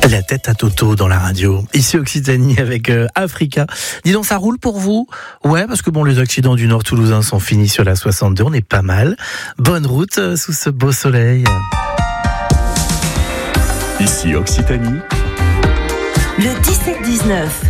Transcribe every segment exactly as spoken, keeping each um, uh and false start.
La tête à Toto dans la radio. Ici Occitanie avec euh, Africa. Dis donc, ça roule pour vous? Ouais, parce que bon, les accidents du Nord toulousain sont finis sur la soixante-deux. On est pas mal. Bonne route euh, sous ce beau soleil. Ici Occitanie. Le dix-sept dix-neuf.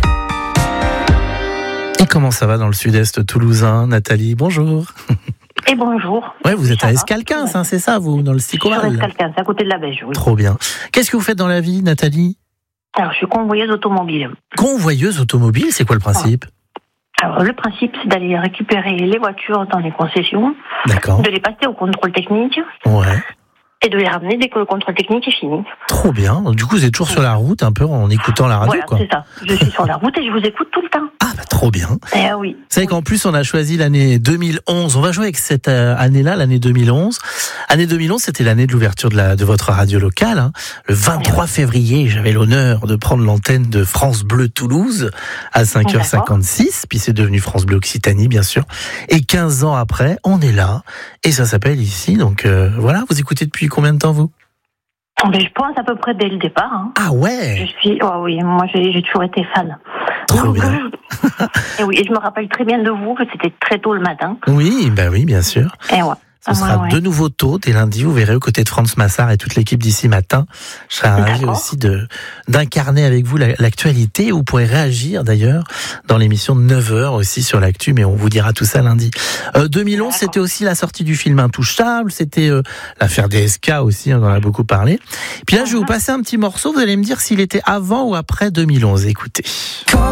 Et comment ça va dans le sud-est toulousain, Nathalie? Bonjour. Et bonjour. Ouais, vous êtes Ça à va Escalquin, hein, c'est ça, vous, dans le Sicoral? Sur Escalquin, c'est à côté de la Belge, oui. Trop bien. Qu'est-ce que vous faites dans la vie, Nathalie? Alors, je suis convoyeuse automobile. Convoyeuse automobile, c'est quoi le principe? Alors, le principe, c'est d'aller récupérer les voitures dans les concessions, D'accord. de les passer au contrôle technique Ouais. et de les ramener dès que le contrôle technique est fini. Trop bien. Du coup, vous êtes toujours sur la route, un peu en écoutant la radio, Voilà, quoi. c'est ça. Je suis sur la route et je vous écoute tout le temps. Ah, bah, trop bien. Eh oui. Vous savez qu'en plus, on a choisi l'année deux mille onze. On va jouer avec cette euh, année-là, l'année deux mille onze. Année deux mille onze, c'était l'année de l'ouverture de, la, de votre radio locale. Hein. Le vingt-trois février, j'avais l'honneur de prendre l'antenne de France Bleu Toulouse à cinq heures cinquante-six. Puis c'est devenu France Bleu Occitanie, bien sûr. Et quinze ans après, on est là. Et ça s'appelle ici. Donc euh, voilà, vous écoutez depuis combien de temps, vous? Mais je pense à peu près dès le départ. Hein. Ah ouais. Je suis, oh oui, moi j'ai, j'ai toujours été fan. Trop bien. Et oui, et je me rappelle très bien de vous, que c'était très tôt le matin. Oui, bah oui, bien sûr. Et ouais. Ce sera ouais, ouais. de nouveau tôt, dès lundi, vous verrez aux côtés de Franz Massard et toute l'équipe d'ici matin. Je serai ravi D'accord. aussi de, d'incarner avec vous la, l'actualité. Vous pourrez réagir d'ailleurs dans l'émission de neuf heures aussi sur l'actu, mais on vous dira tout ça lundi. Euh, deux mille onze, D'accord. c'était aussi la sortie du film Intouchable, c'était euh, l'affaire D S K aussi, on en a beaucoup parlé. Puis là, je vais vous passer un petit morceau, vous allez me dire s'il était avant ou après deux mille onze. Écoutez.